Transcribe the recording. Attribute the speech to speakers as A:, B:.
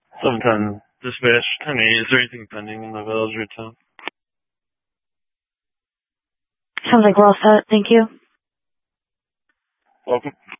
A: 710 dispatch 10-8. Is there anything pending in the village or town?
B: Sounds like we're all set. Thank you.
A: Welcome.